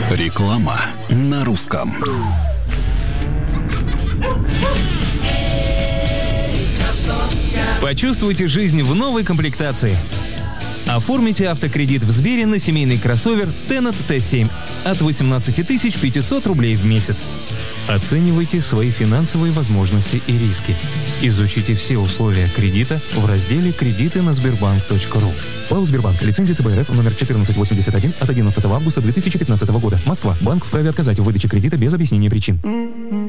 Реклама на русском. Почувствуйте жизнь в новой комплектации. Оформите автокредит в Сбере на семейный кроссовер Tennet T7 от 18 500 рублей в месяц. Оценивайте свои финансовые возможности и риски. Изучите все условия кредита в разделе «Кредиты на Сбербанк.ру». ПАО «Сбербанк». Лицензия ЦБРФ номер 1481 от 11 августа 2015 года. Москва. Банк вправе отказать в выдаче кредита без объяснения причин.